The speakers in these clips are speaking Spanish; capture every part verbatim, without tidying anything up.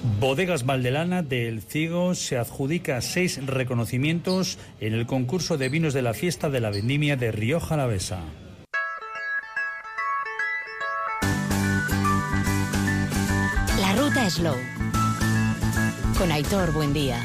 Bodegas Valdelana del Ciego se adjudica seis reconocimientos en el concurso de vinos de la fiesta de la vendimia de Rioja Alavesa. La ruta Slow con Aitor Buendía.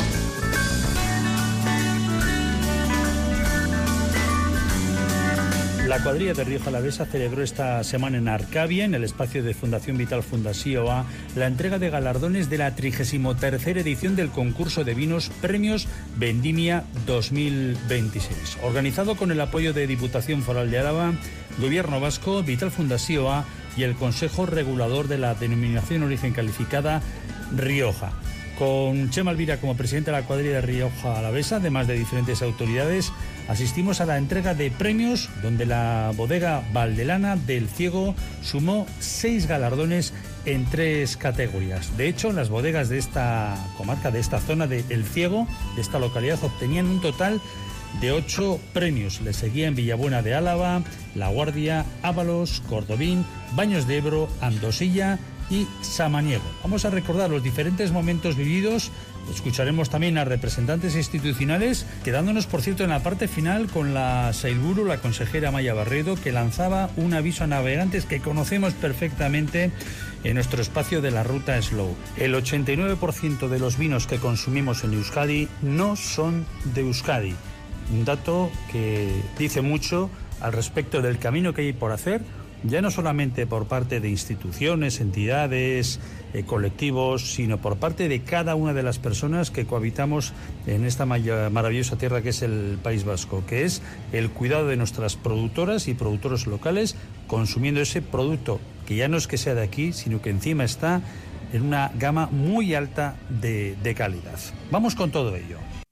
La cuadrilla de Rioja Alavesa celebró esta semana en Arcavia, en el espacio de Fundación Vital Fundació A, la entrega de galardones de la trigésima tercera edición del concurso de vinos Premios Vendimia dos mil veintiséis. Organizado con el apoyo de Diputación Foral de Álava, Gobierno Vasco, Vital Fundació A y el Consejo Regulador de la Denominación Origen Calificada Rioja. Con Chema Elvira como presidente de la cuadrilla de Rioja Alavesa, además de diferentes autoridades, asistimos a la entrega de premios donde la bodega Valdelana del Ciego sumó seis galardones en tres categorías. De hecho, las bodegas de esta comarca, de esta zona de El Ciego, de esta localidad, obtenían un total de ocho premios. Le seguían Villabuena de Álava, La Guardia, Ábalos, Cordobín, Baños de Ebro, Andosilla y Samaniego. Vamos a recordar los diferentes momentos vividos. Escucharemos también a representantes institucionales, quedándonos, por cierto, en la parte final con la Sailburu, la consejera Amaia Barredo, que lanzaba un aviso a navegantes que conocemos perfectamente en nuestro espacio de la ruta Slow. El ochenta y nueve por ciento de los vinos que consumimos en Euskadi no son de Euskadi. Un dato que dice mucho al respecto del camino que hay por hacer, ya no solamente por parte de instituciones, entidades, eh, colectivos, sino por parte de cada una de las personas que cohabitamos en esta maravillosa tierra que es el País Vasco, que es el cuidado de nuestras productoras y productores locales, consumiendo ese producto que ya no es que sea de aquí, sino que encima está en una gama muy alta de, de calidad. Vamos con todo ello.